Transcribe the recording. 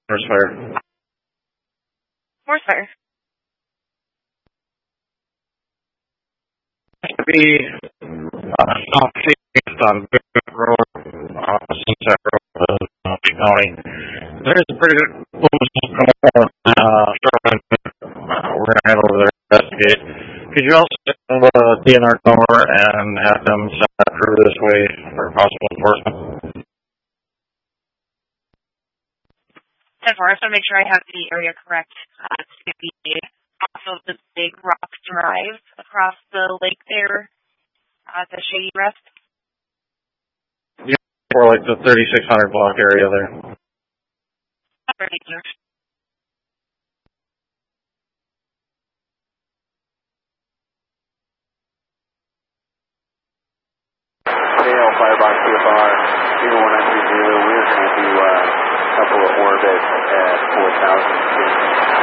Forest fire. Forest fire. Be southeast on Big Road, Sunset Road, County. There's a pretty good movement going on. We're going to head over there to investigate. Could you also send the DNR number and have them send that through this way for possible enforcement? And for us, I make sure I have the area correct. It's going to be off of the Big Rock Drive across the lake there at the Shady Rest. Yeah, for like the 3600 block area there. Thank you. KL Firebox CFR 0130, we're going to do a couple of orbits at 4,000 feet.